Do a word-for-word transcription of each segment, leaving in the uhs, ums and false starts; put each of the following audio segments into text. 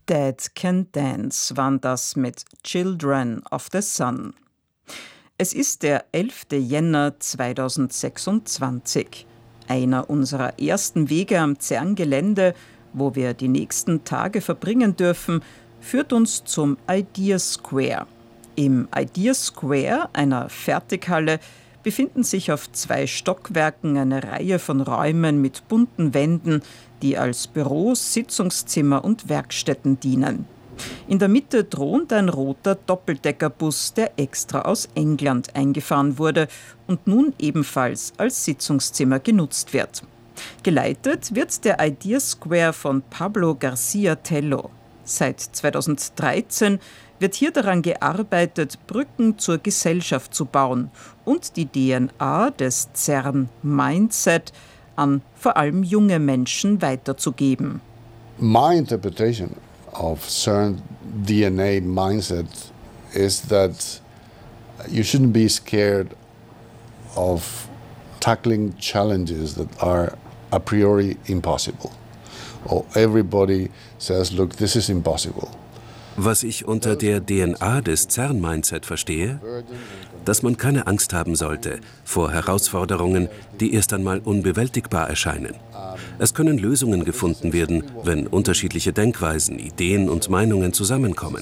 Dead Can Dance waren das mit Children of the Sun. Es ist der elfte Jänner zweitausendsechsundzwanzig. Einer unserer ersten Wege am CERN-Gelände, wo wir die nächsten Tage verbringen dürfen, führt uns zum Idea Square. Im Idea Square, einer Fertighalle, befinden sich auf zwei Stockwerken eine Reihe von Räumen mit bunten Wänden, die als Büros, Sitzungszimmer und Werkstätten dienen. In der Mitte thront ein roter Doppeldeckerbus, der extra aus England eingefahren wurde und nun ebenfalls als Sitzungszimmer genutzt wird. Geleitet wird der Idea Square von Pablo García Tello. Seit zweitausenddreizehn wird hier daran gearbeitet, Brücken zur Gesellschaft zu bauen und die D N A des CERN-Mindset an vor allem junge Menschen weiterzugeben. My interpretation of CERN D N A mindset is that you shouldn't be scared of tackling challenges that are a priori impossible. Or everybody says, look, this is impossible. Was ich unter der D N A des CERN-Mindset verstehe, dass man keine Angst haben sollte vor Herausforderungen, die erst einmal unbewältigbar erscheinen. Es können Lösungen gefunden werden, wenn unterschiedliche Denkweisen, Ideen und Meinungen zusammenkommen.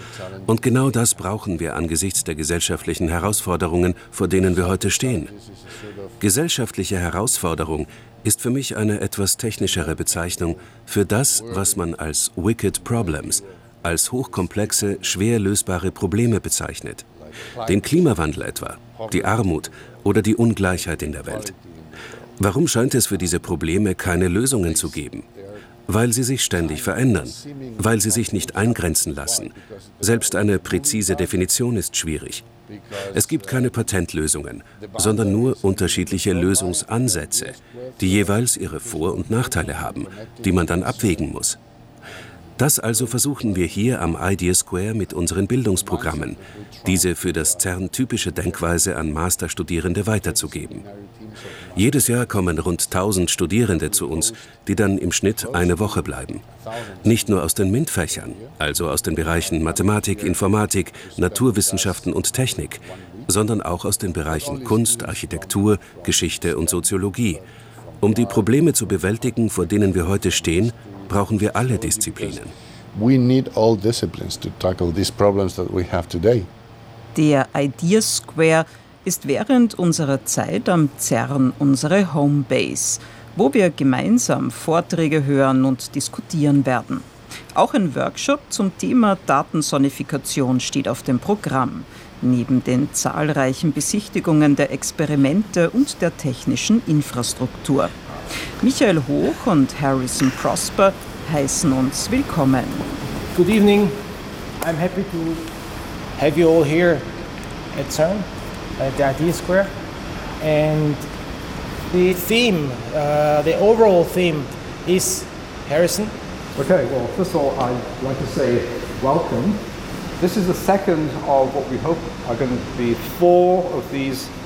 Und genau das brauchen wir angesichts der gesellschaftlichen Herausforderungen, vor denen wir heute stehen. Gesellschaftliche Herausforderung ist für mich eine etwas technischere Bezeichnung für das, was man als Wicked Problems, als hochkomplexe, schwer lösbare Probleme bezeichnet. Den Klimawandel etwa, die Armut oder die Ungleichheit in der Welt. Warum scheint es für diese Probleme keine Lösungen zu geben? Weil sie sich ständig verändern, weil sie sich nicht eingrenzen lassen. Selbst eine präzise Definition ist schwierig. Es gibt keine Patentlösungen, sondern nur unterschiedliche Lösungsansätze, die jeweils ihre Vor- und Nachteile haben, die man dann abwägen muss. Das also versuchen wir hier am Idea Square mit unseren Bildungsprogrammen, diese für das CERN typische Denkweise an Masterstudierende weiterzugeben. Jedes Jahr kommen rund tausend Studierende zu uns, die dann im Schnitt eine Woche bleiben. Nicht nur aus den MINT-Fächern, also aus den Bereichen Mathematik, Informatik, Naturwissenschaften und Technik, sondern auch aus den Bereichen Kunst, Architektur, Geschichte und Soziologie. Um die Probleme zu bewältigen, vor denen wir heute stehen, brauchen wir alle Disziplinen. We need all disciplines to tackle these problems that we have today. Der Idea Square ist während unserer Zeit am CERN unsere Homebase, wo wir gemeinsam Vorträge hören und diskutieren werden. Auch ein Workshop zum Thema Datensonifikation steht auf dem Programm, neben den zahlreichen Besichtigungen der Experimente und der technischen Infrastruktur. Michael Hoch und Harrison Prosper heißen uns willkommen. Good evening. I'm happy to have you all here at CERN, at the Idea Square. And the theme, uh, the overall theme is Harrison. Okay, well, first of all, I'd like to say welcome. This is the second of what we hope are going to be four of these